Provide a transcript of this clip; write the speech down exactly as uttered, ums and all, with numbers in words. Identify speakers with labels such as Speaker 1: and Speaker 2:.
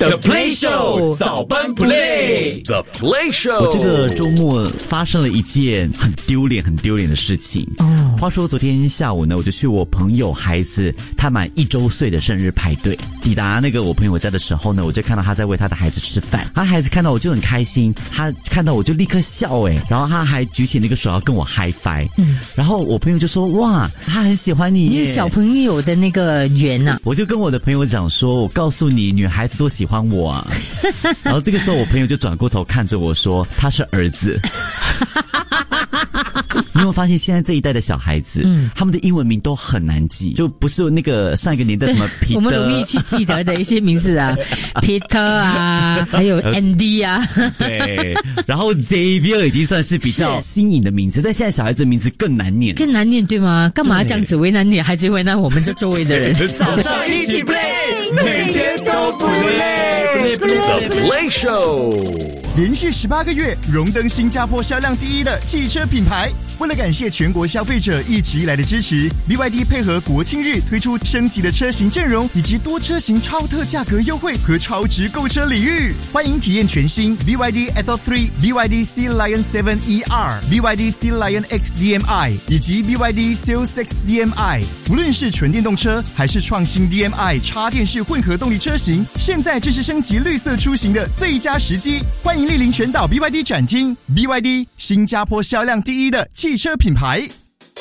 Speaker 1: The Play Show 早班 Play
Speaker 2: The Play Show。
Speaker 3: 我这个周末发生了一件很丢脸很丢脸的事情。哦，话说昨天下午呢，我就去我朋友孩子他满一周岁的生日派对。抵达那个我朋友家的时候呢，我就看到他在喂他的孩子吃饭。他孩子看到我就很开心，他看到我就立刻笑诶，然后他还举起那个手要跟我 high five。嗯，然后我朋友就说哇，他很喜欢你耶。
Speaker 4: 你有小朋友的那个缘啊。
Speaker 3: 我就跟我的朋友讲说，我告诉你，女孩子都喜欢我啊。然后这个时候我朋友就转过头看着我说，他是儿子。你有没有发现现在这一代的小孩子，嗯，他们的英文名都很难记，就不是那个上一个年代什么 Peter，
Speaker 4: 我们容易去记得的一些名字啊，Peter 啊，还有 Andy 啊，
Speaker 3: 对，然后 Xavier 已经算是比较新颖的名字，但现在小孩子的名字更难念，
Speaker 4: 更难念对吗？干嘛这样子为难你，还是为难我们这周围的人？
Speaker 1: 早上一起 play， 每天都不累。
Speaker 2: The Play Show。
Speaker 5: 连续十八个月荣登新加坡销量第一的汽车品牌。为了感谢全国消费者一直以来的支持 ，B Y D 配合国庆日推出升级的车型阵容，以及多车型超特价格优惠和超值购车礼遇。欢迎体验全新 B Y D Atto 三、B Y D Sea Lion 七 E R、B Y D Sea Lion X D M I 以及 B Y D Seal 六 D M I。无论是纯电动车还是创新 D M I 插电式混合动力车型，现在正是升级绿色出行的最佳时机。欢迎莅临全岛 B Y D 展厅 ，B Y D 新加坡销量第一的汽车品牌。